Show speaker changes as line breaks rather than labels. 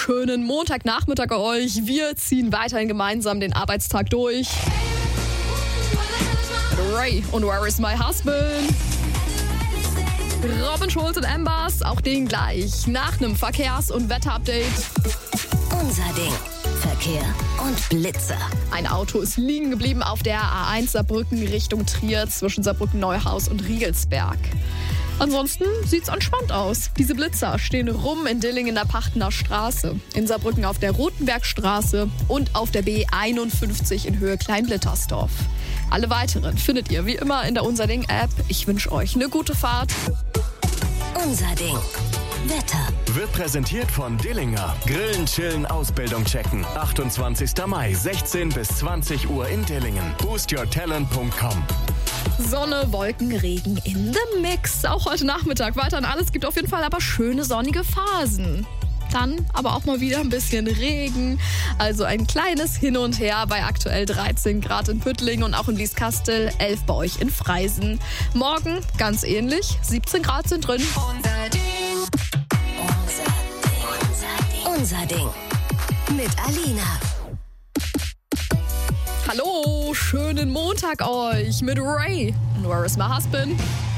schönen Montagnachmittag euch. Wir ziehen weiterhin gemeinsam den Arbeitstag durch. Ray und Where is my husband? Robin Schulz und Ambers, auch den gleich. Nach einem Verkehrs- und Wetterupdate.
Unser Ding. Verkehr und Blitzer.
Ein Auto ist liegen geblieben auf der A1 Saarbrücken Richtung Trier zwischen Saarbrücken-Neuhaus und Riegelsberg. Ansonsten sieht's entspannt aus. Diese Blitzer stehen rum in Dillingen in der Pachtener Straße, in Saarbrücken auf der Rotenbergstraße und auf der B51 in Höhe Kleinblittersdorf. Alle weiteren findet ihr wie immer in der Unser Ding App. Ich wünsche euch eine gute Fahrt.
Unser Ding. Wetter.
Wird präsentiert von Dillinger. Grillen, chillen, Ausbildung checken. 28. Mai, 16 bis 20 Uhr in Dillingen. boostyourtalent.com.
Sonne, Wolken, Regen in the Mix. Auch heute Nachmittag weiterhin alles. Gibt auf jeden Fall aber schöne sonnige Phasen. Dann aber auch mal wieder ein bisschen Regen. Also ein kleines Hin und Her bei aktuell 13 Grad in Püttlingen und auch in Blieskastel, 11 bei euch in Freisen. Morgen ganz ähnlich, 17 Grad sind drin.
Unser Ding. Unser Ding. Mit Alina.
Hallo, schönen Montag euch mit Ray. And where is my husband?